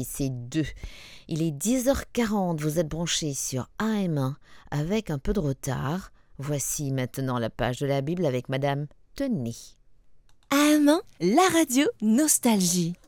c'est 2. Il est 10h40, vous êtes branchés sur AM1 avec un peu de retard. Voici maintenant la page de la Bible avec Madame Tenay. AM1, la radio Nostalgie.